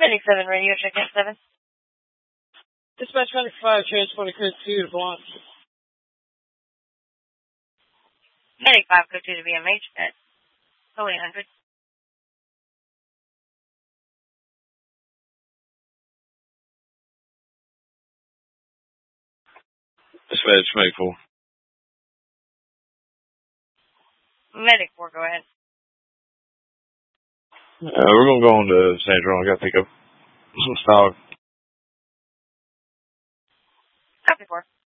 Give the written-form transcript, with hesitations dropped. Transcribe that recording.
Medic 7, radio check in 7. Dispatch Medic 5, transporting code 2 to Blanc. Medic 5, code 2 to BMH at 0800. Dispatch Medic 4. Medic 4, go ahead. We're going to go on to San Jerome. I got to pick up some stock. Copy 4.